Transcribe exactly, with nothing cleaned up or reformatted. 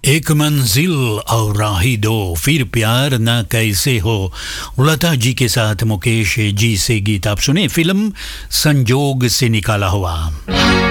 एक मंजिल और राही दो, फिर प्यार ना कैसे हो, लता जी के साथ मुकेश जी से गीत आप सुने, फिल्म संजोग से निकाला हुआ।